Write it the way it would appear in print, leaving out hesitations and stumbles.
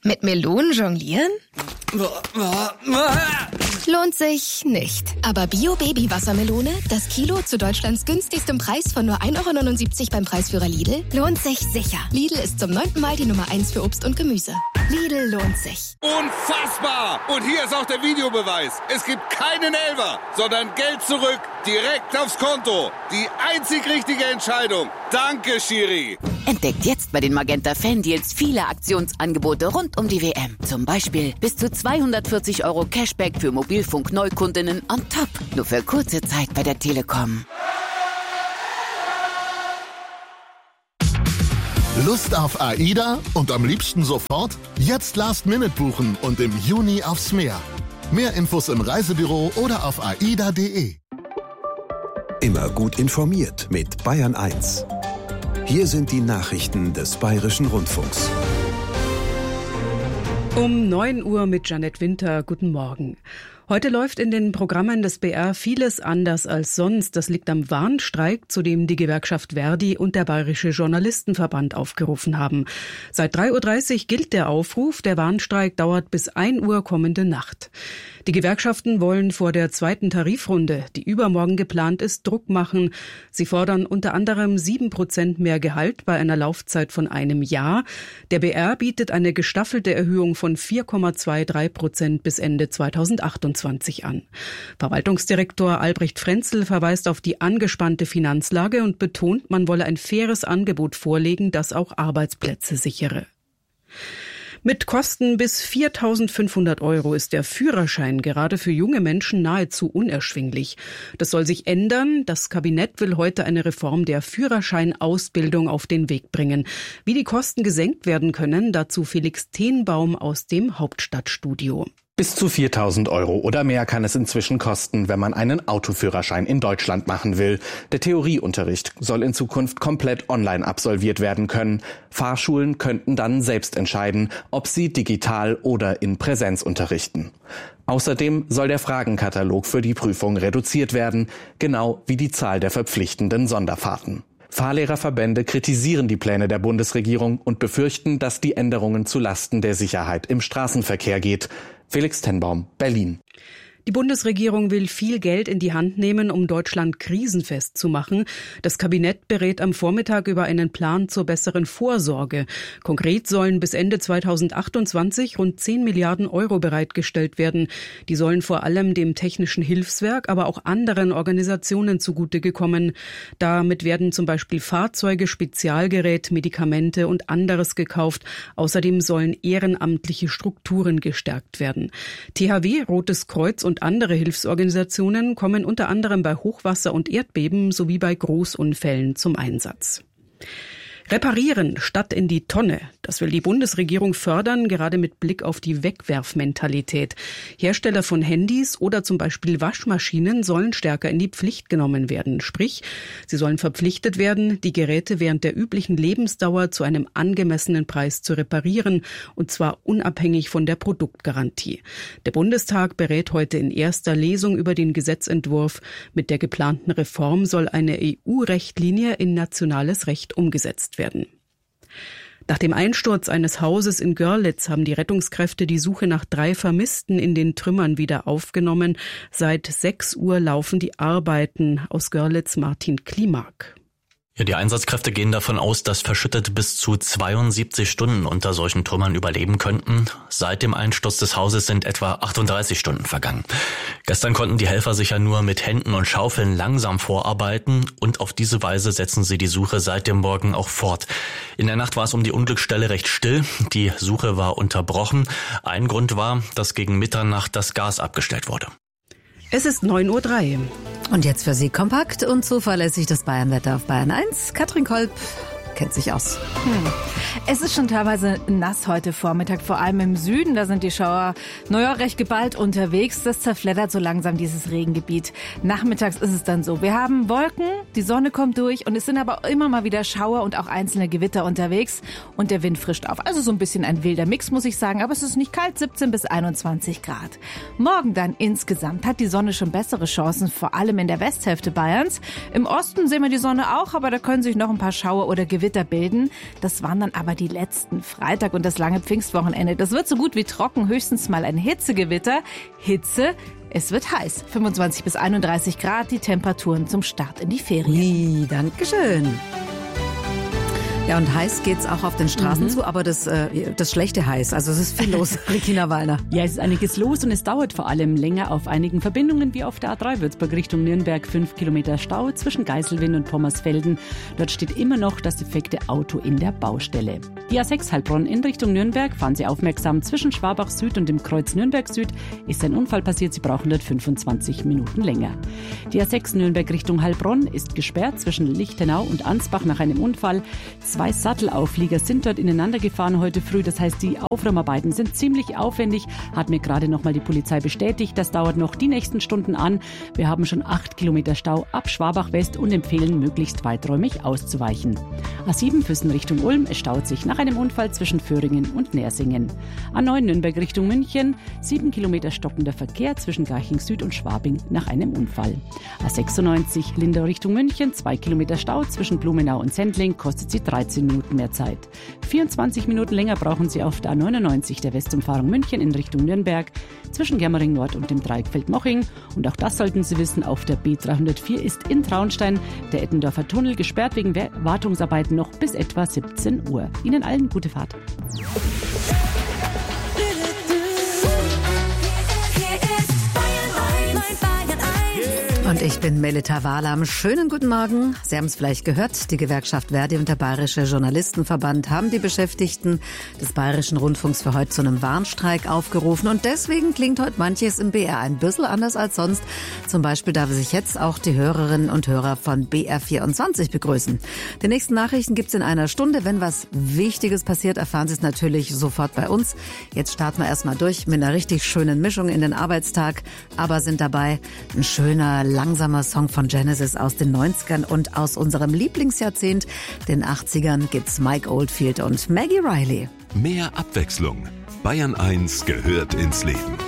Mit Melonen jonglieren? Lohnt sich nicht. Aber Bio-Baby-Wassermelone, das Kilo zu Deutschlands günstigstem Preis von nur 1,79 € beim Preisführer Lidl, lohnt sich sicher. Lidl ist zum 9. Mal die Nummer 1 für Obst und Gemüse. Lidl lohnt sich. Unfassbar! Und hier ist auch der Videobeweis. Es gibt keinen Elfer, sondern Geld zurück, direkt aufs Konto. Die einzig richtige Entscheidung. Danke, Schiri. Entdeckt jetzt bei den Magenta Fan-Deals viele Aktionsangebote rund um die WM. Zum Beispiel bis zu 240 € Cashback für Mobilfunk-Neukundinnen on top. Nur für kurze Zeit bei der Telekom. Lust auf AIDA und am liebsten sofort? Jetzt Last-Minute buchen und im Juni aufs Meer. Mehr Infos im Reisebüro oder auf aida.de. Immer gut informiert mit Bayern 1. Hier sind die Nachrichten des Bayerischen Rundfunks. Um 9 Uhr mit Janette Winter. Guten Morgen. Heute läuft in den Programmen des BR vieles anders als sonst. Das liegt am Warnstreik, zu dem die Gewerkschaft Verdi und der Bayerische Journalistenverband aufgerufen haben. Seit 3:30 Uhr gilt der Aufruf. Der Warnstreik dauert bis 1 Uhr kommende Nacht. Die Gewerkschaften wollen vor der zweiten Tarifrunde, die übermorgen geplant ist, Druck machen. Sie fordern unter anderem 7% mehr Gehalt bei einer Laufzeit von einem Jahr. Der BR bietet eine gestaffelte Erhöhung von 4,23% bis Ende 2028 an. Verwaltungsdirektor Albrecht Frenzel verweist auf die angespannte Finanzlage und betont, man wolle ein faires Angebot vorlegen, das auch Arbeitsplätze sichere. Mit Kosten bis 4.500 € ist der Führerschein gerade für junge Menschen nahezu unerschwinglich. Das soll sich ändern. Das Kabinett will heute eine Reform der Führerscheinausbildung auf den Weg bringen. Wie die Kosten gesenkt werden können, dazu Felix Tenbaum aus dem Hauptstadtstudio. Bis zu 4.000 € oder mehr kann es inzwischen kosten, wenn man einen Autoführerschein in Deutschland machen will. Der Theorieunterricht soll in Zukunft komplett online absolviert werden können. Fahrschulen könnten dann selbst entscheiden, ob sie digital oder in Präsenz unterrichten. Außerdem soll der Fragenkatalog für die Prüfung reduziert werden, genau wie die Zahl der verpflichtenden Sonderfahrten. Fahrlehrerverbände kritisieren die Pläne der Bundesregierung und befürchten, dass die Änderungen zulasten der Sicherheit im Straßenverkehr geht. Felix Tenbaum, Berlin. Die Bundesregierung will viel Geld in die Hand nehmen, um Deutschland krisenfest zu machen. Das Kabinett berät am Vormittag über einen Plan zur besseren Vorsorge. Konkret sollen bis Ende 2028 rund 10 Milliarden € bereitgestellt werden. Die sollen vor allem dem Technischen Hilfswerk, aber auch anderen Organisationen zugute gekommen. Damit werden zum Beispiel Fahrzeuge, Spezialgerät, Medikamente und anderes gekauft. Außerdem sollen ehrenamtliche Strukturen gestärkt werden. THW, Rotes Kreuz und andere Hilfsorganisationen kommen unter anderem bei Hochwasser und Erdbeben sowie bei Großunfällen zum Einsatz. Reparieren statt in die Tonne. Das will die Bundesregierung fördern, gerade mit Blick auf die Wegwerfmentalität. Hersteller von Handys oder zum Beispiel Waschmaschinen sollen stärker in die Pflicht genommen werden. Sprich, sie sollen verpflichtet werden, die Geräte während der üblichen Lebensdauer zu einem angemessenen Preis zu reparieren, und zwar unabhängig von der Produktgarantie. Der Bundestag berät heute in erster Lesung über den Gesetzentwurf. Mit der geplanten Reform soll eine EU-Richtlinie in nationales Recht umgesetzt werden. Nach dem Einsturz eines Hauses in Görlitz haben die Rettungskräfte die Suche nach 3 Vermissten in den Trümmern wieder aufgenommen. Seit 6 Uhr laufen die Arbeiten. Aus Görlitz Martin Klimak. Ja, die Einsatzkräfte gehen davon aus, dass Verschüttete bis zu 72 Stunden unter solchen Trümmern überleben könnten. Seit dem Einsturz des Hauses sind etwa 38 Stunden vergangen. Gestern konnten die Helfer sich ja nur mit Händen und Schaufeln langsam vorarbeiten und auf diese Weise setzen sie die Suche seit dem Morgen auch fort. In der Nacht war es um die Unglücksstelle recht still. Die Suche war unterbrochen. Ein Grund war, dass gegen Mitternacht das Gas abgestellt wurde. Es ist 9:03 Uhr. Und jetzt für Sie kompakt und zuverlässig das Bayernwetter auf Bayern 1. Katrin Kolb kennt sich aus. Es ist schon teilweise nass heute Vormittag, vor allem im Süden. Da sind die Schauer recht geballt unterwegs. Das zerfleddert so langsam dieses Regengebiet. Nachmittags ist es dann so. Wir haben Wolken, die Sonne kommt durch und es sind aber immer mal wieder Schauer und auch einzelne Gewitter unterwegs. Und der Wind frischt auf. Also so ein bisschen ein wilder Mix, muss ich sagen. Aber es ist nicht kalt, 17 bis 21 Grad. Morgen dann insgesamt hat die Sonne schon bessere Chancen, vor allem in der Westhälfte Bayerns. Im Osten sehen wir die Sonne auch, aber da können sich noch ein paar Schauer oder Gewitter Gewitter bilden. Das waren dann aber die letzten. Freitag und das lange Pfingstwochenende. Das wird so gut wie trocken, höchstens mal ein Hitzegewitter. Hitze, es wird heiß. 25 bis 31 Grad, die Temperaturen zum Start in die Ferien. Dankeschön. Ja, und heiß geht's auch auf den Straßen zu, aber das schlechte heiß. Also es ist viel los, Regina Wallner. Ja, es ist einiges los und es dauert vor allem länger auf einigen Verbindungen wie auf der A3 Würzburg Richtung Nürnberg. 5 Kilometer Stau zwischen Geiselwind und Pommersfelden. Dort steht immer noch das defekte Auto in der Baustelle. Die A6 Heilbronn in Richtung Nürnberg, fahren Sie aufmerksam, zwischen Schwabach Süd und dem Kreuz Nürnberg Süd ist ein Unfall passiert. Sie brauchen dort 25 Minuten länger. Die A6 Nürnberg Richtung Heilbronn ist gesperrt zwischen Lichtenau und Ansbach nach einem Unfall. 2 Sattelauflieger sind dort ineinander gefahren heute früh. Das heißt, die Aufräumarbeiten sind ziemlich aufwendig. Hat mir gerade noch mal die Polizei bestätigt. Das dauert noch die nächsten Stunden an. Wir haben schon 8 Kilometer Stau ab Schwabach West und empfehlen, möglichst weiträumig auszuweichen. A7 Füssen Richtung Ulm. Es staut sich nach einem Unfall zwischen Föhringen und Nersingen. A9 Nürnberg Richtung München. 7 Kilometer stockender Verkehr zwischen Garching Süd und Schwabing nach einem Unfall. A96 Lindau Richtung München. 2 Kilometer Stau zwischen Blumenau und Sendling. Kostet sie 13 Minuten mehr Zeit. 24 Minuten länger brauchen Sie auf der A99 der Westumfahrung München in Richtung Nürnberg zwischen Germering Nord und dem Dreieck Feldmoching. Und auch das sollten Sie wissen, auf der B304 ist in Traunstein der Eppendorfer Tunnel gesperrt wegen Wartungsarbeiten noch bis etwa 17 Uhr. Ihnen allen gute Fahrt. Und ich bin Melita Wahlam. Schönen guten Morgen. Sie haben es vielleicht gehört, die Gewerkschaft Verdi und der Bayerische Journalistenverband haben die Beschäftigten des Bayerischen Rundfunks für heute zu einem Warnstreik aufgerufen. Und deswegen klingt heute manches im BR ein bisschen anders als sonst. Zum Beispiel darf sich jetzt auch die Hörerinnen und Hörer von BR24 begrüßen. Die nächsten Nachrichten gibt's in einer Stunde. Wenn was Wichtiges passiert, erfahren Sie es natürlich sofort bei uns. Jetzt starten wir erstmal durch mit einer richtig schönen Mischung in den Arbeitstag. Aber sind dabei ein schöner, langsamer Song von Genesis aus den 90ern und aus unserem Lieblingsjahrzehnt, den 80ern, gibt's Mike Oldfield und Maggie Riley. Mehr Abwechslung. Bayern 1 gehört ins Leben.